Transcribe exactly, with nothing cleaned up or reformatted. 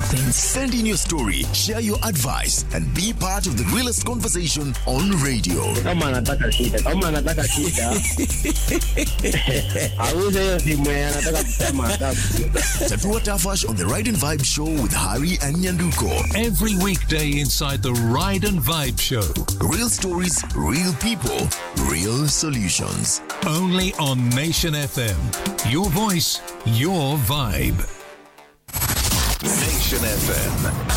happens. Send in your story, share your advice, and be part of the realest conversation on radio. Kama anataka shida, kama anataka shida. Auze hiyo simu anataka kusema adabu. Tatua Tafash on the Ride and Vibe Show with Hari and Nyanduko. Every weekday inside the Ride and Vibe Show. Real stories, real people, real solutions. Only on Nation F M. Your voice, your vibe. Nation F M.